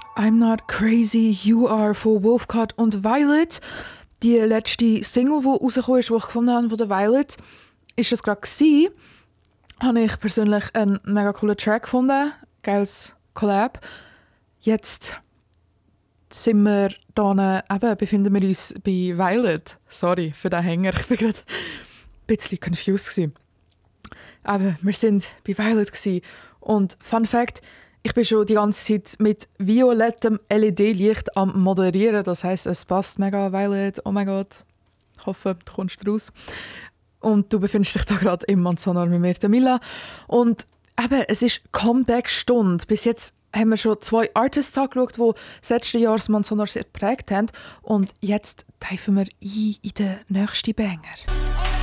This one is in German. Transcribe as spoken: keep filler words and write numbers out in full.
I'm Not Crazy, You Are von Wolfcut und Violet. Die letzte Single, die rausgekommen ist, die ich gefunden habe von der Violet, ist das gerade gewesen. Habe ich persönlich einen mega coolen Track gefunden. Geiles Collab. Jetzt sind wir hier, eben, befinden wir uns bei Violet. Sorry für den Hänger, ich war gerade ein bisschen confused gewesen. Aber wir sind bei Violet gewesen. Und Fun Fact, ich bin schon die ganze Zeit mit violettem L E D-Licht am Moderieren. Das heisst, es passt mega, Violet. Oh mein Gott. Ich hoffe, du kommst raus. Und du befindest dich da gerade im Manzonor mit mir, der Mila. Und eben, es ist Comeback-Stunde. Bis jetzt haben wir schon zwei Artists angeschaut, die das letzte Jahr das Manzonor sehr geprägt haben. Und jetzt tauchen wir ein in den nächsten Banger.